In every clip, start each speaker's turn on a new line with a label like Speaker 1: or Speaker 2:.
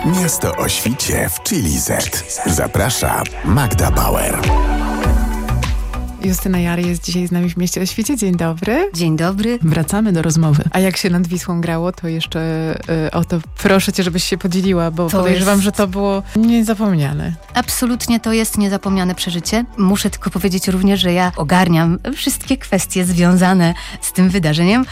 Speaker 1: Miasto o świcie w Chili Z. Zaprasza Magda Bauer.
Speaker 2: Justyna Jar jest dzisiaj z nami w Mieście o Świcie. Dzień dobry.
Speaker 3: Dzień dobry.
Speaker 2: Wracamy do rozmowy. A jak się nad Wisłą grało, to jeszcze o to proszę cię, żebyś się podzieliła, bo podejrzewam, że to było niezapomniane.
Speaker 3: Absolutnie to jest niezapomniane przeżycie. Muszę tylko powiedzieć również, że ja ogarniam wszystkie kwestie związane z tym wydarzeniem,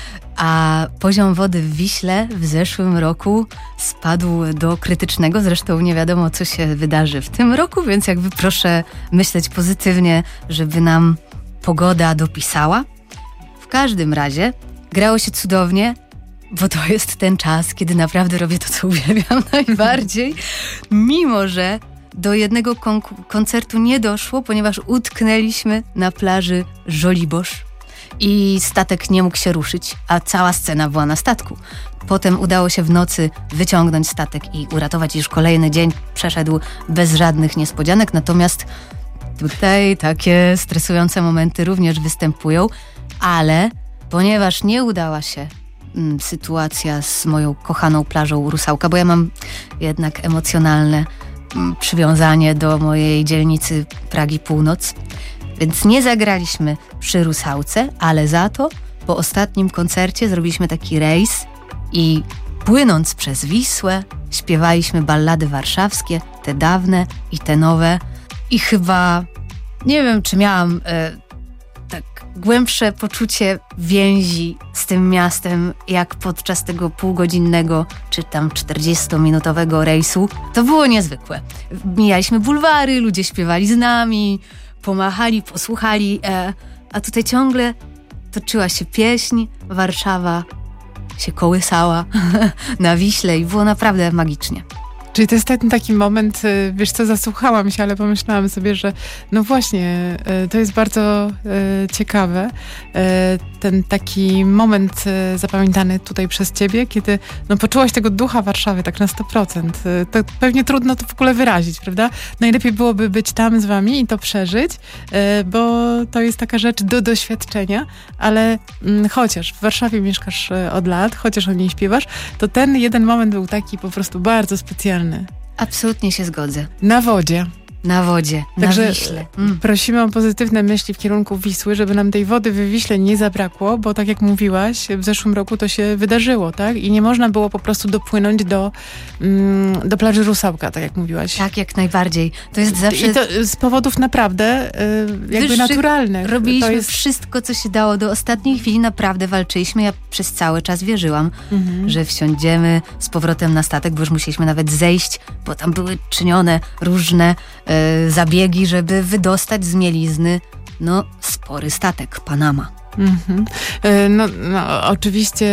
Speaker 3: a poziom wody w Wiśle w zeszłym roku spadł do krytycznego. Zresztą nie wiadomo, co się wydarzy w tym roku, więc jakby proszę myśleć pozytywnie, żeby nam pogoda dopisała. W każdym razie grało się cudownie, bo to jest ten czas, kiedy naprawdę robię to, co uwielbiam najbardziej. Mimo że do jednego koncertu nie doszło, ponieważ utknęliśmy na plaży Żoliborz i statek nie mógł się ruszyć, a cała scena była na statku. Potem udało się w nocy wyciągnąć statek i uratować. Już kolejny dzień przeszedł bez żadnych niespodzianek, natomiast tutaj takie stresujące momenty również występują, ale ponieważ nie udała się sytuacja z moją kochaną plażą Rusałka, bo ja mam jednak emocjonalne przywiązanie do mojej dzielnicy Pragi Północ, więc nie zagraliśmy przy Rusałce, ale za to po ostatnim koncercie zrobiliśmy taki rejs i płynąc przez Wisłę śpiewaliśmy ballady warszawskie, te dawne i te nowe. I chyba, nie wiem, czy miałam tak głębsze poczucie więzi z tym miastem, jak podczas tego półgodzinnego, czy tam 40-minutowego rejsu. To było niezwykłe. Mijaliśmy bulwary, ludzie śpiewali z nami, pomachali, posłuchali, a tutaj ciągle toczyła się pieśń, Warszawa się kołysała na Wiśle i było naprawdę magicznie.
Speaker 2: Czyli to jest ten taki moment, wiesz co, zasłuchałam się, ale pomyślałam sobie, że no właśnie, to jest bardzo ciekawe. Ten taki moment zapamiętany tutaj przez ciebie, kiedy no, poczułaś tego ducha Warszawy tak na 100%. To pewnie trudno to w ogóle wyrazić, prawda? Najlepiej byłoby być tam z wami i to przeżyć, bo to jest taka rzecz do doświadczenia, ale chociaż w Warszawie mieszkasz od lat, chociaż o niej śpiewasz, to ten jeden moment był taki po prostu bardzo specjalny.
Speaker 3: Absolutnie się zgodzę.
Speaker 2: Na wodzie.
Speaker 3: Na wodzie,
Speaker 2: Także
Speaker 3: na Wiśle.
Speaker 2: Prosimy o pozytywne myśli w kierunku Wisły, żeby nam tej wody w Wiśle nie zabrakło, bo tak jak mówiłaś, w zeszłym roku to się wydarzyło, tak? I nie można było po prostu dopłynąć do plaży Rusałka, tak jak mówiłaś.
Speaker 3: Tak, jak najbardziej. To jest zawsze...
Speaker 2: I to z powodów naprawdę jakby naturalnych.
Speaker 3: Robiliśmy wszystko, co się dało. Do ostatniej chwili naprawdę walczyliśmy. Ja przez cały czas wierzyłam, że wsiądziemy z powrotem na statek, bo już musieliśmy nawet zejść, bo tam były czynione różne zabiegi, żeby wydostać z mielizny spory statek Panama.
Speaker 2: No, oczywiście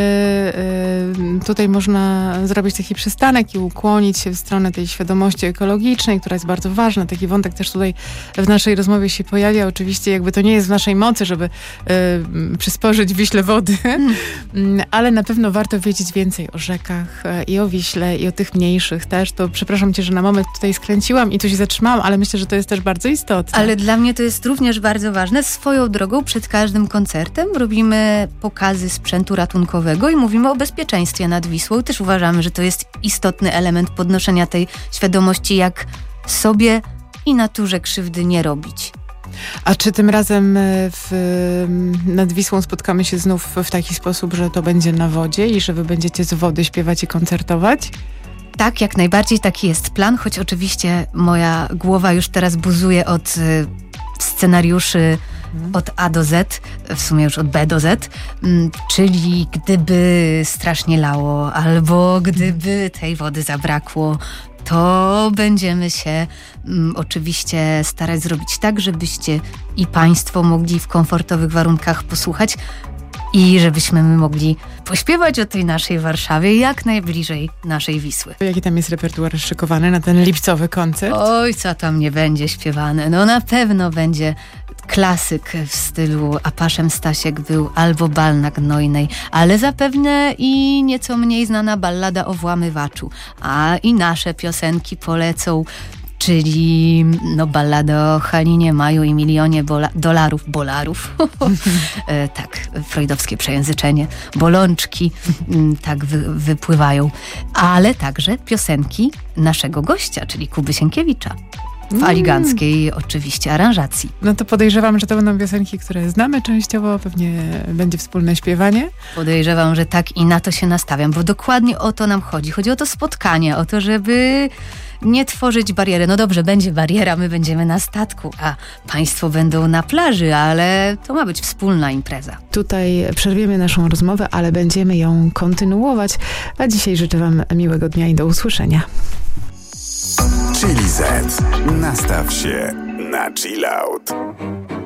Speaker 2: tutaj można zrobić taki przystanek i ukłonić się w stronę tej świadomości ekologicznej, która jest bardzo ważna. Taki wątek też tutaj w naszej rozmowie się pojawia. Oczywiście jakby to nie jest w naszej mocy, żeby przysporzyć Wiśle wody, ale na pewno warto wiedzieć więcej o rzekach i o Wiśle i o tych mniejszych też. To przepraszam cię, że na moment tutaj skręciłam i tu się zatrzymałam, ale myślę, że to jest też bardzo istotne.
Speaker 3: Ale dla mnie to jest również bardzo ważne. Swoją drogą przed każdym koncertem robimy pokazy sprzętu ratunkowego i mówimy o bezpieczeństwie nad Wisłą. Też uważamy, że to jest istotny element podnoszenia tej świadomości, jak sobie i naturze krzywdy nie robić.
Speaker 2: A czy tym razem nad Wisłą spotkamy się znów w taki sposób, że to będzie na wodzie i że wy będziecie z wody śpiewać i koncertować?
Speaker 3: Tak, jak najbardziej taki jest plan, choć oczywiście moja głowa już teraz buzuje od scenariuszy od A do Z, w sumie już od B do Z, czyli gdyby strasznie lało, albo gdyby tej wody zabrakło, to będziemy się oczywiście starać zrobić tak, żebyście i państwo mogli w komfortowych warunkach posłuchać i żebyśmy my mogli pośpiewać o tej naszej Warszawie jak najbliżej naszej Wisły.
Speaker 2: Jaki tam jest repertuar szykowany na ten lipcowy koncert?
Speaker 3: Oj, co tam nie będzie śpiewane? No na pewno będzie klasyk w stylu A Paszem Stasiek był albo Bal na Gnojnej, ale zapewne i nieco mniej znana ballada o włamywaczu. A i nasze piosenki polecą, czyli ballada o Halinie, Maju i milionie bolarów. Tak, freudowskie przejęzyczenie. Bolączki tak wypływają. Ale także piosenki naszego gościa, czyli Kuby Sienkiewicza. W aliganckiej oczywiście aranżacji.
Speaker 2: No to podejrzewam, że to będą piosenki, które znamy częściowo, pewnie będzie wspólne śpiewanie.
Speaker 3: Podejrzewam, że tak i na to się nastawiam, bo dokładnie o to nam chodzi. Chodzi o to spotkanie, o to, żeby nie tworzyć bariery. No dobrze, będzie bariera, my będziemy na statku, a państwo będą na plaży, ale to ma być wspólna impreza.
Speaker 2: Tutaj przerwiemy naszą rozmowę, ale będziemy ją kontynuować. A dzisiaj życzę wam miłego dnia i do usłyszenia.
Speaker 1: Chili Z. Nastaw się na chill out.